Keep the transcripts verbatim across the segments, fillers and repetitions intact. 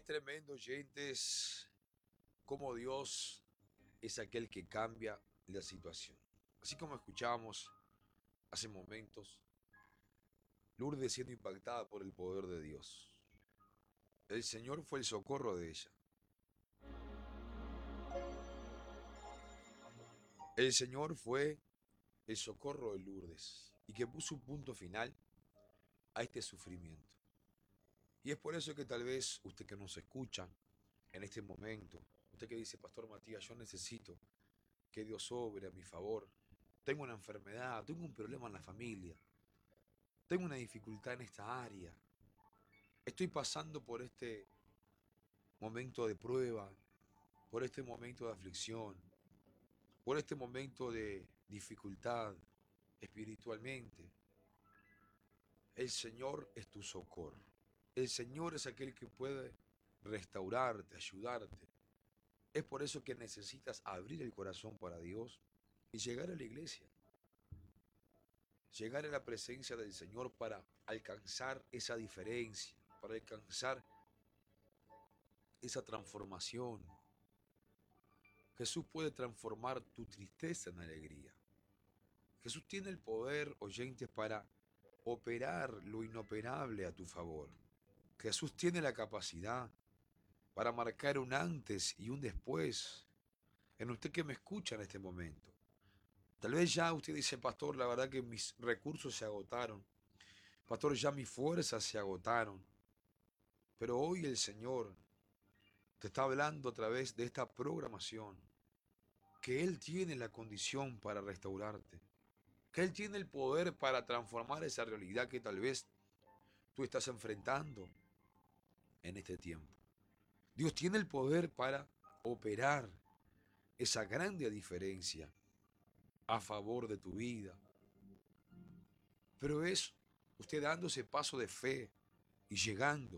tremendo, oyentes, cómo Dios es aquel que cambia la situación. Así como escuchábamos hace momentos, Lourdes siendo impactada por el poder de Dios. El Señor fue el socorro de ella. El Señor fue el socorro de Lourdes y que puso un punto final a este sufrimiento. Y es por eso que tal vez usted que nos escucha en este momento, usted que dice, Pastor Matías, yo necesito que Dios obre a mi favor. Tengo una enfermedad, tengo un problema en la familia, tengo una dificultad en esta área. Estoy pasando por este momento de prueba, por este momento de aflicción, por este momento de dificultad espiritualmente. El Señor es tu socorro. El Señor es aquel que puede restaurarte, ayudarte. Es por eso que necesitas abrir el corazón para Dios y llegar a la iglesia. Llegar a la presencia del Señor para alcanzar esa diferencia, para alcanzar esa transformación. Jesús puede transformar tu tristeza en alegría. Jesús tiene el poder, oyentes, para operar lo inoperable a tu favor. Jesús tiene la capacidad para marcar un antes y un después en usted que me escucha en este momento. Tal vez ya usted dice, pastor, la verdad que mis recursos se agotaron. Pastor, ya mis fuerzas se agotaron. Pero hoy el Señor te está hablando a través de esta programación que Él tiene la condición para restaurarte, que Él tiene el poder para transformar esa realidad que tal vez tú estás enfrentando en este tiempo. Dios tiene el poder para operar esa grande diferencia a favor de tu vida. Pero es usted dando ese paso de fe y llegando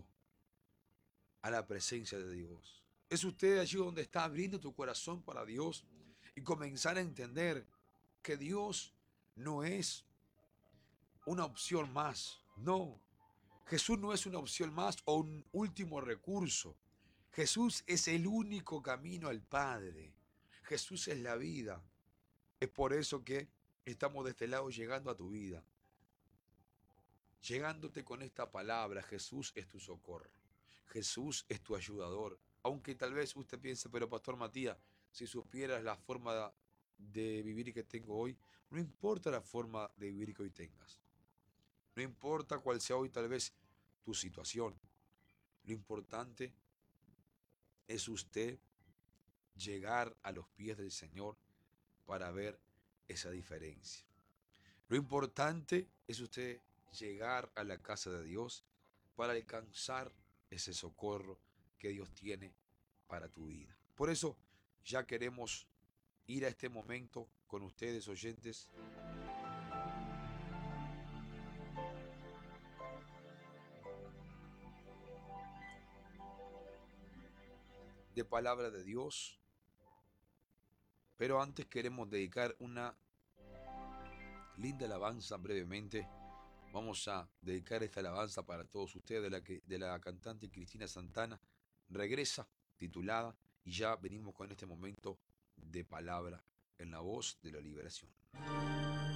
a la presencia de Dios. Es usted allí donde está abriendo tu corazón para Dios y comenzar a entender que Dios no es una opción más. No, Jesús no es una opción más o un último recurso. Jesús es el único camino al Padre. Jesús es la vida. Es por eso que estamos de este lado llegando a tu vida. Llegándote con esta palabra, Jesús es tu socorro. Jesús es tu ayudador. Aunque tal vez usted piense, pero Pastor Matías, si supieras la forma de vivir que tengo hoy, no importa la forma de vivir que hoy tengas. No importa cuál sea hoy tal vez tu situación. Lo importante es usted llegar a los pies del Señor para ver esa diferencia. Lo importante es usted llegar a la casa de Dios para alcanzar ese socorro que Dios tiene para tu vida. Por eso ya queremos ir a este momento con ustedes, oyentes, de palabra de Dios. Pero antes queremos dedicar una linda alabanza brevemente. Vamos a dedicar esta alabanza para todos ustedes de la, que, de la cantante Cristina Santana. Regresa, titulada, y ya venimos con este momento de palabra en la voz de la liberación.